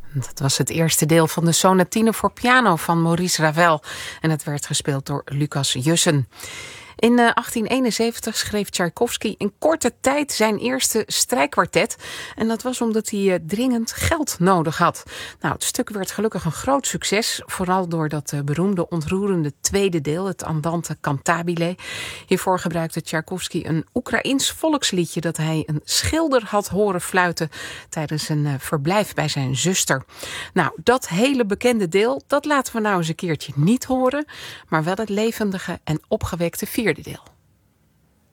Dat was het eerste deel van de sonatine voor piano van Maurice Ravel. En het werd gespeeld door Lucas Jussen. In 1871 schreef Tchaikovsky in korte tijd zijn eerste strijkkwartet. En dat was omdat hij dringend geld nodig had. Nou, het stuk werd gelukkig een groot succes. Vooral door dat beroemde, ontroerende tweede deel, het Andante Cantabile. Hiervoor gebruikte Tchaikovsky een Oekraïens volksliedje dat hij een schilder had horen fluiten tijdens een verblijf bij zijn zuster. Nou, dat hele bekende deel, dat laten we nou eens een keertje niet horen. Maar wel het levendige en opgewekte vierde deel.